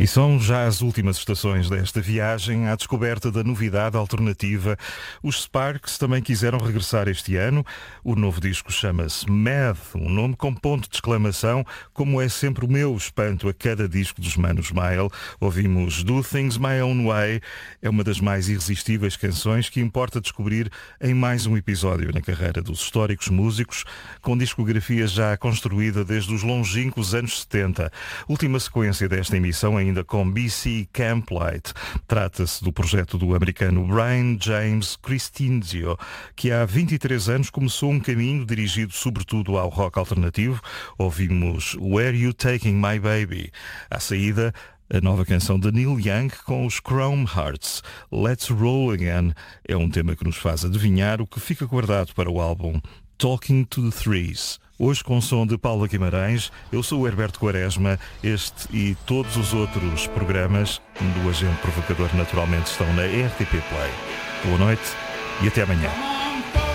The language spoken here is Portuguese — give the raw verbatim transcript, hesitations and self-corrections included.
E são já as últimas estações desta viagem à descoberta da novidade alternativa. Os Sparks também quiseram regressar este ano. O novo disco chama-se Mad, um nome com ponto de exclamação, como é sempre o meu espanto a cada disco dos Manos Smile. Ouvimos Do Things My Own Way, é uma das mais irresistíveis canções que importa descobrir em mais um episódio na carreira dos históricos músicos, com discografia já construída desde os longínquos anos setenta. Última sequência desta emissão ainda com B C Camplight. Trata-se do projeto do americano Brian James Cristinzio, que há vinte e três anos começou um caminho dirigido sobretudo ao rock alternativo. Ouvimos Where You Taking My Baby. À saída, a nova canção de Neil Young com os Chrome Hearts. Let's Roll Again é um tema que nos faz adivinhar o que fica guardado para o álbum Talking to the Threes. Hoje com o som de Paula Guimarães, eu sou o Herberto Quaresma. Este e todos os outros programas do Agente Provocador naturalmente estão na R T P Play. Boa noite e até amanhã.